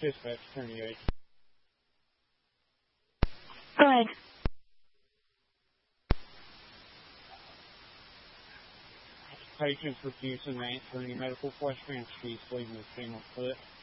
Dispatch, turn the 8. Go ahead. Patients refusing to answer any medical questions. She's leaving the scene on foot.